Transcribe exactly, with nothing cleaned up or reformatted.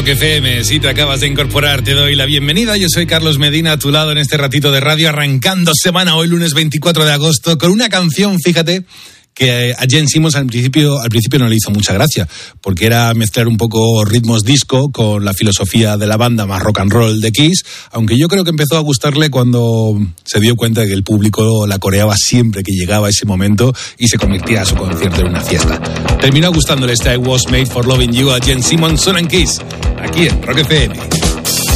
Rock F M, si te acabas de incorporar, te doy la bienvenida. Yo soy Carlos Medina, a tu lado en este ratito de radio, arrancando semana hoy, lunes veinticuatro de agosto, con una canción, fíjate, que a Gene Simmons al principio, al principio no le hizo mucha gracia, porque era mezclar un poco ritmos disco con la filosofía de la banda más rock and roll de Kiss, aunque yo creo que empezó a gustarle cuando se dio cuenta de que el público la coreaba siempre que llegaba ese momento y se convertía a su concierto en una fiesta. Terminó gustándole este I Was Made for Loving You a Gene Simmons, son en Kiss, aquí en Rock F M.